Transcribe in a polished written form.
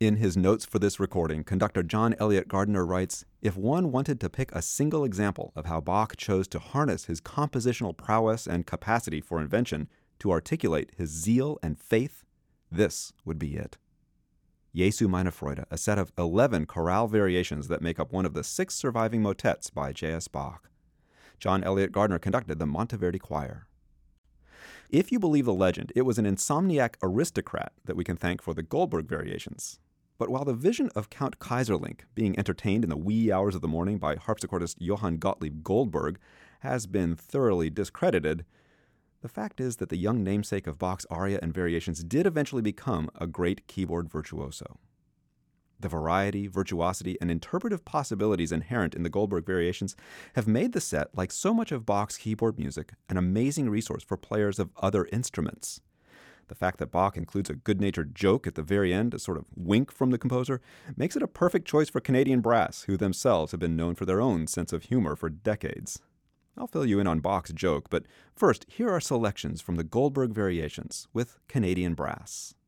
In his notes for this recording, conductor John Elliott Gardiner writes, "If one wanted to pick a single example of how Bach chose to harness his compositional prowess and capacity for invention to articulate his zeal and faith, this would be it. Jesu meine Freude, a set of 11 chorale variations that make up one of the 6 surviving motets by J.S. Bach. John Elliott Gardiner conducted the Monteverdi Choir. If you believe the legend, it was an insomniac aristocrat that we can thank for the Goldberg variations. But while the vision of Count Kaiserlink being entertained in the wee hours of the morning by harpsichordist Johann Gottlieb Goldberg has been thoroughly discredited, the fact is that the young namesake of Bach's aria and variations did eventually become a great keyboard virtuoso. The variety, virtuosity, and interpretive possibilities inherent in the Goldberg variations have made the set, like so much of Bach's keyboard music, an amazing resource for players of other instruments. The fact that Bach includes a good-natured joke at the very end, a sort of wink from the composer, makes it a perfect choice for Canadian brass, who themselves have been known for their own sense of humor for decades. I'll fill you in on Bach's joke, but first, here are selections from the Goldberg variations with Canadian brass.